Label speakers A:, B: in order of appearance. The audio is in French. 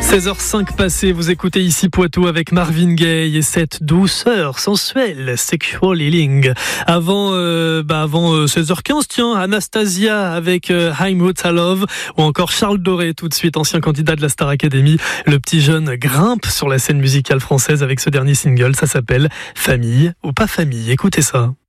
A: 16h05 passé, vous écoutez ici Poitou avec Marvin Gaye et cette douceur sensuelle, Sexual Healing. Avant 16h15, tiens, Anastasia avec I'm What I Love, ou encore Charles Doré, tout de suite ancien candidat de la Star Academy. Le petit jeune grimpe sur la scène musicale française avec ce dernier single, ça s'appelle Famille ou pas famille. Écoutez ça.